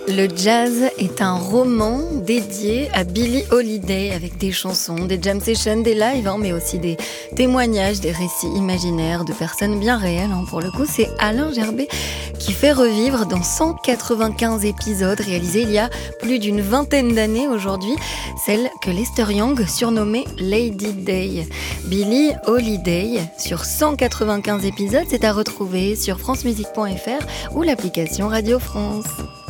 Le jazz est un roman dédié à Billie Holiday avec des chansons, des jam sessions, des lives, mais aussi des témoignages, des récits imaginaires de personnes bien réelles. Pour le coup, c'est Alain Gerbet qui fait revivre dans 195 épisodes réalisés il y a plus d'une vingtaine d'années aujourd'hui, celle que Lester Young surnommait Lady Day. Billie Holiday, sur 195 épisodes, c'est à retrouver sur francemusique.fr ou l'application Radio France.